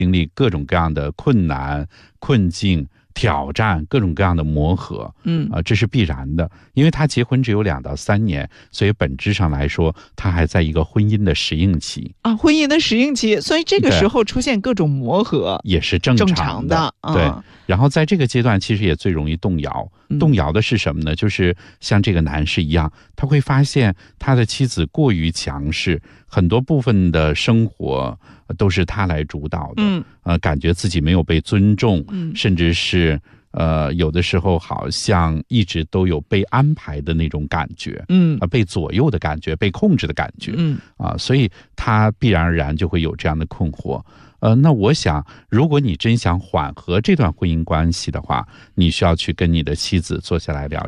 经历各种各样的困难、困境、挑战，各种各样的磨合，这是必然的，因为他结婚只有2到3年，所以本质上来说，他还在一个婚姻的适应期啊，婚姻的适应期，所以这个时候出现各种磨合也是正常的，对。然后在这个阶段，其实也最容易动摇。动摇的是什么呢？就是像这个男士一样，他会发现他的妻子过于强势，很多部分的生活都是他来主导的，感觉自己没有被尊重，甚至是有的时候好像一直都有被安排的那种感觉，被左右的感觉，被控制的感觉，所以他必然而然就会有这样的困惑。那我想，如果你真想缓和这段婚姻关系的话，你需要去跟你的妻子坐下来聊